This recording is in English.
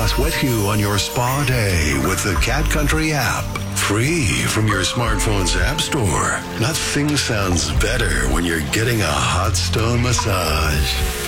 Spas with you on your spa day with the Cat Country app. Free from your smartphone's app store. Nothing sounds better when you're getting a hot stone massage.